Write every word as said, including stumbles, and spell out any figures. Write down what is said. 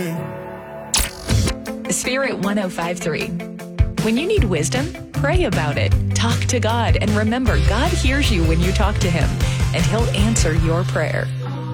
Spirit one oh five three. When you need wisdom, pray about it. Talk to God, and remember, God hears you when you talk to Him, and He'll answer your prayer.